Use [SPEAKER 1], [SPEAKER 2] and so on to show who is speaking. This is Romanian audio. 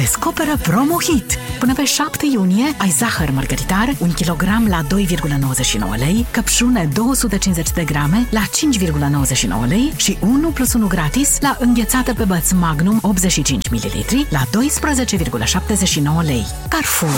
[SPEAKER 1] Descoperă Promo Hit! Până pe 7 iunie ai zahăr mărgăritar 1 kg la 2,99 lei, căpșune 250 de grame la 5,99 lei și 1 plus 1 gratis la înghețată pe băț Magnum 85 ml la 12,79 lei. Carrefour.